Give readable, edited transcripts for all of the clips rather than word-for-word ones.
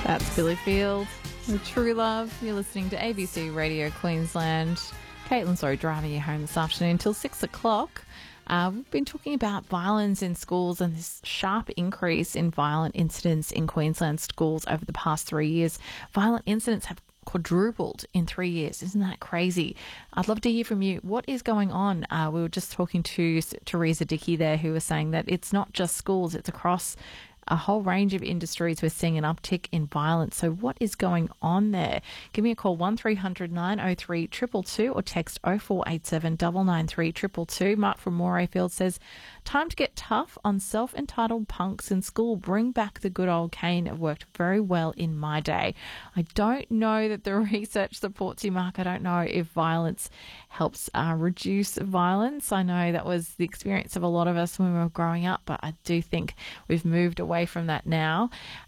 That's Billy Field with True Love. You're listening to ABC Radio Queensland. Caitlin, driving you home this afternoon until 6 o'clock. We've been talking about violence in schools and this sharp increase in violent incidents in Queensland schools over the past 3 years. Violent incidents have quadrupled in 3 years. Isn't that crazy? I'd love to hear from you. What is going on? We were just talking to Teresa Dickey there, who was saying that it's not just schools, it's across a whole range of industries. We're seeing an uptick in violence. So what is going on there? Give me a call, 1300 903 222 or text 0487 993 222. Mark from Morayfield says, time to get tough on self-entitled punks in school. Bring back the good old cane. It worked very well in my day. I don't know that the research supports you, Mark. I don't know if violence helps reduce violence. I know that was the experience of a lot of us when we were growing up, but I do think we've moved away from that now.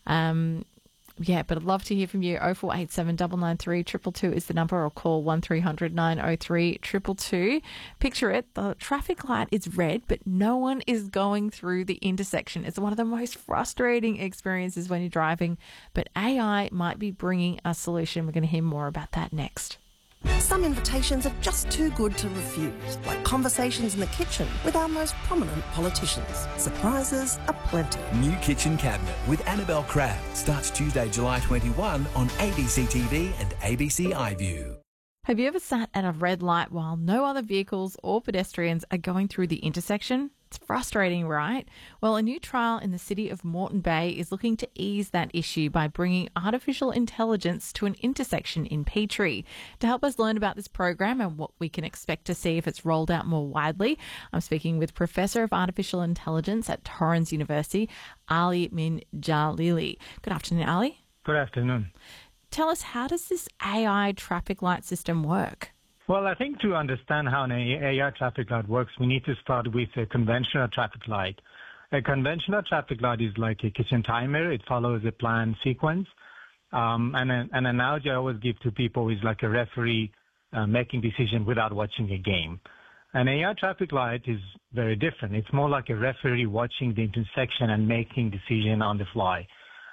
But I'd love to hear from you. 0487 993 222 is the number, or call 1300 903 222. Picture it, the traffic light is red, but no one is going through the intersection. It's one of the most frustrating experiences when you're driving, but AI might be bringing a solution. We're going to hear more about that next. Some invitations are just too good to refuse, like conversations in the kitchen with our most prominent politicians. Surprises aplenty. New Kitchen Cabinet with Annabelle Crabb starts Tuesday, July 21 on ABC TV and ABC iView. Have you ever sat at a red light while no other vehicles or pedestrians are going through the intersection? It's frustrating, right? Well, a new trial in the city of Moreton Bay is looking to ease that issue by bringing artificial intelligence to an intersection in Petrie. To help us learn about this program and what we can expect to see if it's rolled out more widely, I'm speaking with Professor of Artificial Intelligence at Torrens University, Ali Min Jalili. Good afternoon, Ali. Good afternoon. Tell us, how does this AI traffic light system work? Well, I think to understand how an AI traffic light works, we need to start with a conventional traffic light. A conventional traffic light is like a kitchen timer. It follows a planned sequence. And an analogy I always give to people is like a referee making decision without watching a game. An AI traffic light is very different. It's more like a referee watching the intersection and making decision on the fly.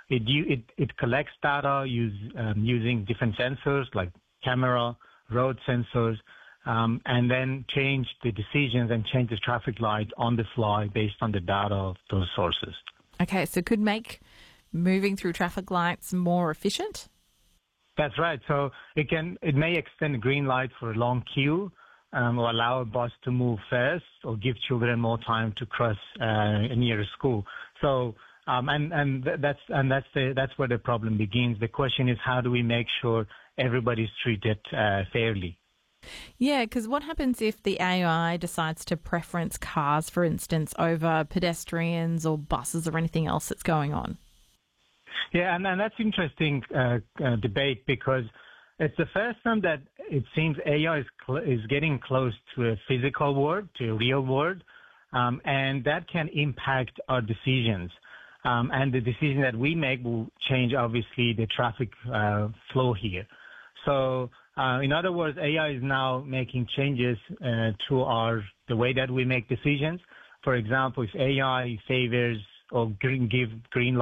It collects data using different sensors like camera, road sensors, and then change the decisions and change the traffic light on the fly based on the data of those sources. Okay, so could make moving through traffic lights more efficient? That's right. So it may extend the green light for a long queue, or allow a bus to move fast, or give children more time to cross near a school. So that's where the problem begins. The question is, how do we make sure everybody's treated fairly? Yeah, because what happens if the AI decides to preference cars, for instance, over pedestrians or buses or anything else that's going on? Yeah, and that's interesting debate, because it's the first time that it seems AI is getting close to a physical world, to a real world, and that can impact our decisions. And the decision that we make will change, obviously, the traffic flow here. So, in other words, AI is now making changes to the way that we make decisions. For example, if AI favors or give green light